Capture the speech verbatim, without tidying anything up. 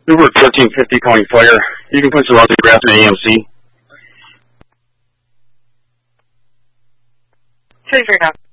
Uber thirteen fifty calling fire. You can put some other graph in A M C. Figure it out.